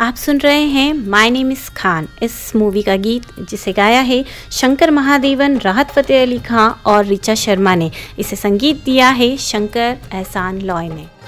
आप सुन रहे हैं माय नेम इज़ खान, इस मूवी का गीत जिसे गाया है शंकर महादेवन, राहत फ़तेह अली खां और ऋचा शर्मा ने। इसे संगीत दिया है शंकर एहसान लॉय ने।